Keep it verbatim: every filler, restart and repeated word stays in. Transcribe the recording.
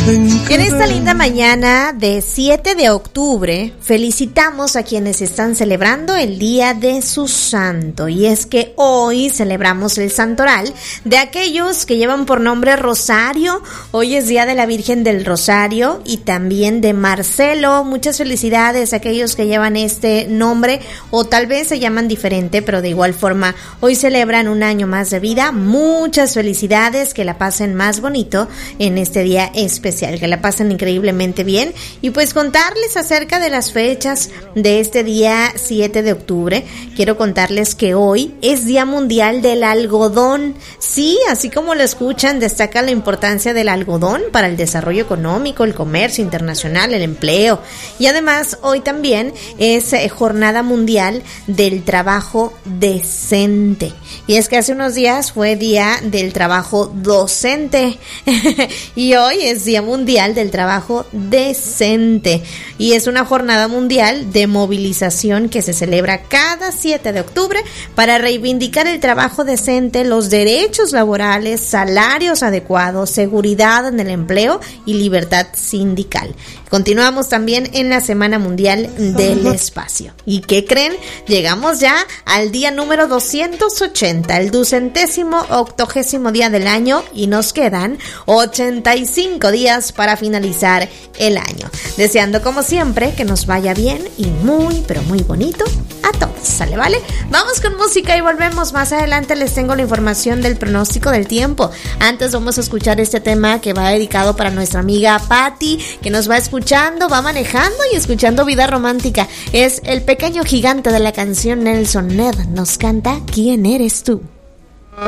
En esta linda mañana de siete de octubre, felicitamos a quienes están celebrando el Día de su Santo. Y es que hoy celebramos el santoral de aquellos que llevan por nombre Rosario. Hoy es Día de la Virgen del Rosario y también de Marcelo. Muchas felicidades a aquellos que llevan este nombre o tal vez se llaman diferente, pero de igual forma hoy celebran un año más de vida. Muchas felicidades, que la pasen más bonito en este día especial, que la pasen increíblemente bien. Y pues contarles acerca de las fechas de este día siete de octubre. Quiero contarles que hoy es Día Mundial del Algodón. Sí, así como lo escuchan, destaca la importancia del algodón para el desarrollo económico, el comercio internacional, el empleo. Y además hoy también es eh, Jornada Mundial del Trabajo Decente. Y es que hace unos días fue Día del Trabajo Docente y hoy es Día Mundial del Trabajo Decente. Y es una jornada mundial de movilización que se celebra cada siete de octubre para reivindicar el trabajo decente, los derechos laborales, salarios adecuados, seguridad en el empleo y libertad sindical. Continuamos también en la Semana Mundial del Espacio. ¿Y qué creen? Llegamos ya al día número doscientos ochenta, el ducentésimo octogésimo día del año, y nos quedan ochenta y cinco días para finalizar el año. Deseando como siempre que nos vaya bien y muy, pero muy bonito a todos. ¿Sale, vale? Vamos con música y volvemos. Más adelante les tengo la información del pronóstico del tiempo. Antes vamos a escuchar este tema que va dedicado para nuestra amiga Patti, que nos va escuchando, va manejando y escuchando Vida Romántica. Es el pequeño gigante de la canción Nelson Ned. Nos canta ¿Quién eres tú?